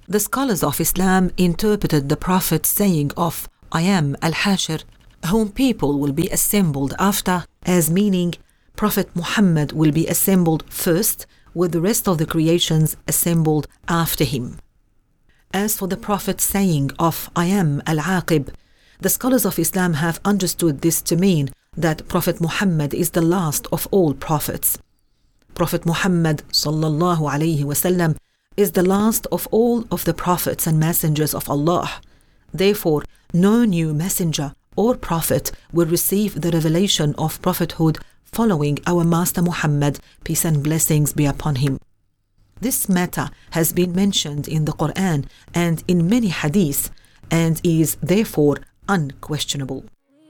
The scholars of Islam interpreted the Prophet's saying of I am al-Hashir, whom people will be assembled after, as meaning Prophet Muhammad will be assembled first, with the rest of the creations assembled after him. As for the Prophet's saying of I am al-Aqib, the scholars of Islam have understood this to mean that Prophet Muhammad is the last of all prophets. Prophet Muhammad sallallahu alaihi wasallam is the last of all of the prophets and messengers of Allah. Therefore, no new messenger or prophet will receive the revelation of prophethood following our Master Muhammad, peace and blessings be upon him. This matter has been mentioned in the Quran and in many hadiths and is therefore unquestionable.